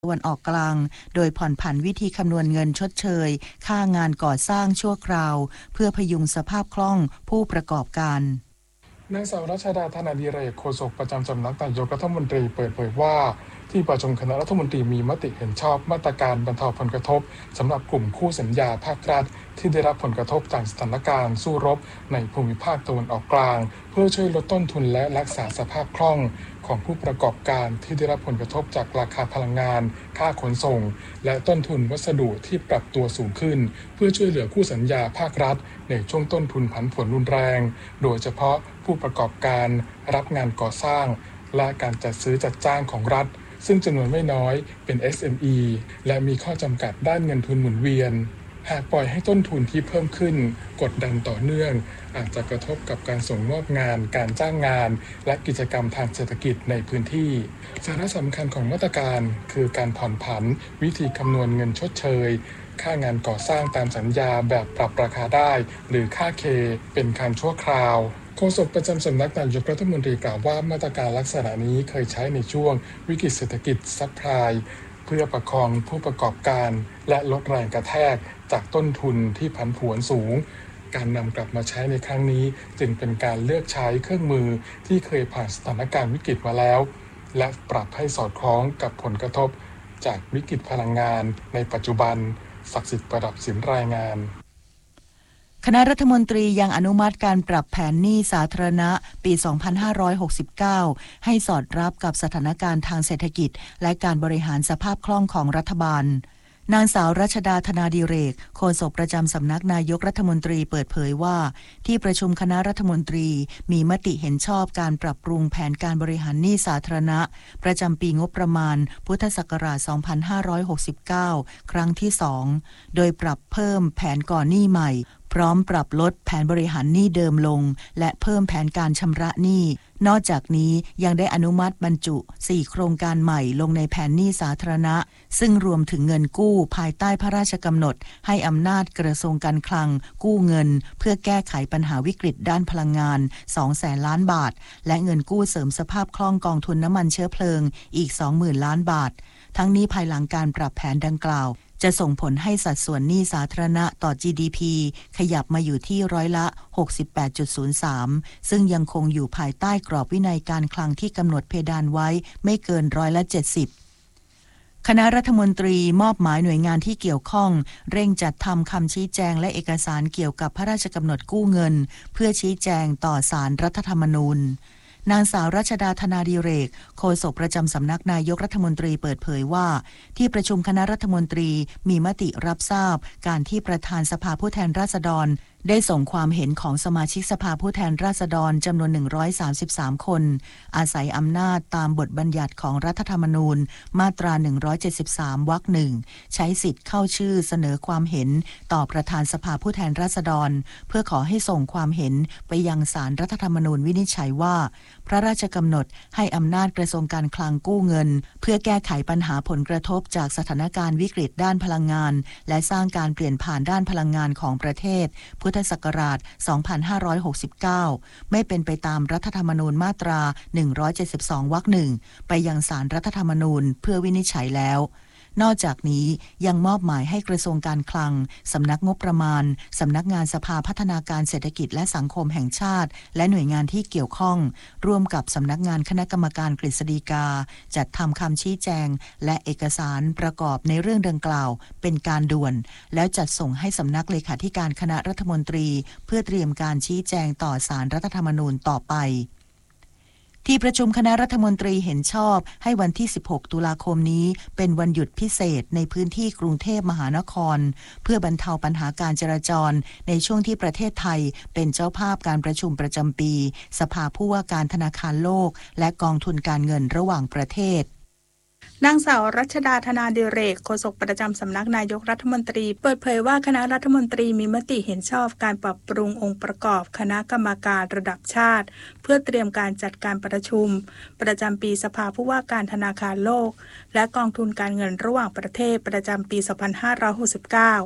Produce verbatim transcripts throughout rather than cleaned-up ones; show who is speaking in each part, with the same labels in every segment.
Speaker 1: ตะวันออกกลางโดยผ่อนผันวิธีคำนวณเงินชดเชยค่างานก่อสร้างชั่วคราวเพื่อพยุงสภาพคล่องผู้ประกอบการ
Speaker 2: นางสาวรัชดาธนาดิเรกโฆษกประจำสำนักนายกรัฐมนตรีเปิดเผยว่าที่ประชุมคณะรัฐมนตรีมีมติเห็นชอบมาตรการบรรเทาผลกระทบสำหรับกลุ่มคู่สัญญาภาครัฐที่ได้รับผลกระทบจากสถานการณ์สู้รบในภูมิภาคตะวันออกกลางเพื่อช่วยลดต้นทุนและรักษาสภาพคล่องของผู้ประกอบการที่ได้รับผลกระทบจากราคาพลังงานค่าขนส่งและต้นทุนวัสดุที่ปรับตัวสูงขึ้นเพื่อช่วยเหลือคู่สัญญาภาครัฐในช่วงต้นทุนผันผวนรุนแรงโดยเฉพาะผู้ประกอบการรับงานก่อสร้างและการจัดซื้อจัดจ้างของรัฐซึ่งจำนวนไม่น้อยเป็น เอส เอ็ม อี และมีข้อจำกัดด้านเงินทุนหมุนเวียนหากปล่อยให้ต้นทุนที่เพิ่มขึ้นกดดันต่อเนื่องอาจจะกระทบกับการส่งมอบงานการจ้างงานและกิจกรรมทางเศรษฐกิจในพื้นที่สาระสำคัญของมาตรการคือการผ่อนผันวิธีคำนวณเงินชดเชยค่างานก่อสร้างตามสัญญาแบบปรับราคาได้หรือค่าเคเป็นการชั่วคราวโฆษกประจำสำนักนายกรัฐมนตรีกล่าวว่ามาตรการลักษณะนี้เคยใช้ในช่วงวิกฤตเศรษฐกิจซับไพรม์เพื่อประคองผู้ประกอบการและลดแรงกระแทกจากต้นทุนที่ผันผวนสูงการนำกลับมาใช้ในครั้งนี้จึงเป็นการเลือกใช้เครื่องมือที่เคยผ่านสถานการณ์วิกฤตมาแล้วและปรับให้สอดคล้องกับผลกระทบจากวิกฤตพลังงานในปัจจุบันศักดิ์สิทธิ์ประดับสินรายงาน
Speaker 1: คณะรัฐมนตรียังอนุมัติการปรับแผนหนี้สาธารณะปี สองพันห้าร้อยหกสิบเก้า ให้สอดรับกับสถานการณ์ทางเศรษฐกิจและการบริหารสภาพคล่องของรัฐบาลนางสาวรัชดาธนาดิเรกโฆษกประจำสำนักนายกรัฐมนตรีเปิดเผยว่าที่ประชุมคณะรัฐมนตรีมีมติเห็นชอบการปรับปรุงแผนการบริหารหนี้สาธารณะประจำปีงบประมาณพุทธศักราช สองพันห้าร้อยหกสิบเก้า ครั้งที่ สอง โดยปรับเพิ่มแผนก่อนหนี้ใหม่พร้อมปรับลดแผนบริหารหนี้เดิมลงและเพิ่มแผนการชำระหนี้นอกจากนี้ยังได้อนุมัติบรรจุสี่โครงการใหม่ลงในแผนหนี้สาธารณะซึ่งรวมถึงเงินกู้ภายใต้พระราชกำหนดให้อำนาจกระทรวงการคลังกู้เงินเพื่อแก้ไขปัญหาวิกฤตด้านพลังงาน สองแสนล้านบาทและเงินกู้เสริมสภาพคล่องกองทุนน้ำมันเชื้อเพลิงอีก สองหมื่น ล้านบาททั้งนี้ภายหลังการปรับแผนดังกล่าวจะส่งผลให้สัดส่วนหนี้สาธารณะต่อ จี ดี พี ขยับมาอยู่ที่ร้อยละ หกสิบแปดจุดศูนย์สาม ซึ่งยังคงอยู่ภายใต้กรอบวินัยการคลังที่กำหนดเพดานไว้ไม่เกินร้อยละ เจ็ดสิบ คณะรัฐมนตรีมอบหมายหน่วยงานที่เกี่ยวข้องเร่งจัดทำคำชี้แจงและเอกสารเกี่ยวกับพระราชกำหนดกู้เงินเพื่อชี้แจงต่อศาลรัฐธรรมนูญนางสาวรัชดาธนาดิเรกโฆษกประจำสำนักนายกรัฐมนตรีเปิดเผยว่าที่ประชุมคณะรัฐมนตรีมีมติรับทราบการที่ประธานสภาผู้แทนราษฎรได้ส่งความเห็นของสมาชิกสภาผู้แทนราษฎรจำนวนหนึ่งร้อยสามสิบสามคนอาศัยอำนาจตามบทบัญญัติของรัฐธรรมนูญมาตราหนึ่งร้อยเจ็ดสิบสามวรรคหนึ่งใช้สิทธิ์เข้าชื่อเสนอความเห็นต่อประธานสภาผู้แทนราษฎรเพื่อขอให้ส่งความเห็นไปยังศาลรัฐธรรมนูญวินิจฉัยว่าพระราชกำหนดให้อำนาจกระทรวงการคลังกู้เงินเพื่อแก้ไขปัญหาผลกระทบจากสถานการณ์วิกฤตด้านพลังงานและสร้างการเปลี่ยนผ่านด้านพลังงานของประเทศพุทธศักราช สองพันห้าร้อยหกสิบเก้า ไม่เป็นไปตามรัฐธรรมนูญมาตรา หนึ่งร้อยเจ็ดสิบสอง วรรคหนึ่งไปยังศาลรัฐธรรมนูญเพื่อวินิจฉัยแล้วนอกจากนี้ยังมอบหมายให้กระทรวงการคลังสำนักงบประมาณสำนักงานสภาพัฒนาการเศรษฐกิจและสังคมแห่งชาติและหน่วยงานที่เกี่ยวข้องร่วมกับสำนักงานคณะกรรมการกฤษฎีกาจัดทำคำชี้แจงและเอกสารประกอบในเรื่องดังกล่าวเป็นการด่วนแล้วจัดส่งให้สำนักเลขาธิการคณะรัฐมนตรีเพื่อเตรียมการชี้แจงต่อศาลรัฐธรรมนูญต่อไปที่ประชุมคณะรัฐมนตรีเห็นชอบให้วันที่สิบหกตุลาคมนี้เป็นวันหยุดพิเศษในพื้นที่กรุงเทพมหานครเพื่อบรรเทาปัญหาการจราจรในช่วงที่ประเทศไทยเป็นเจ้าภาพการประชุมประจำปีสภาผู้ว่าการธนาคารโลกและกองทุนการเงินระหว่างประเทศ
Speaker 3: นางสาวรัชดาธนาดิเรกโฆษกประจำสำนักนายกรัฐมนตรีเปิดเผยว่าคณะรัฐมนตรีมีมติเห็นชอบการปรับปรุงองค์ประกอบคณะกรรมการระดับชาติเพื่อเตรียมการจัดการประชุมประจำปีสภาผู้ว่าการธนาคารโลกและกองทุนการเงินระหว่างประเทศประจำปี สองพันห้าร้อยหกสิบเก้า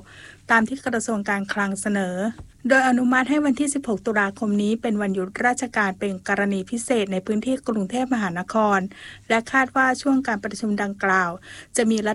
Speaker 3: ตามที่กระทรวงการคลังเสนอโดยอนุมัติให้วันที่สิบหกตุลาคมนี้เป็นวันหยุดราชการเป็นกรณีพิเศษในพื้นที่กรุงเทพมหานครและคาดว่าช่วงการประชุมดังกล่าวจะมี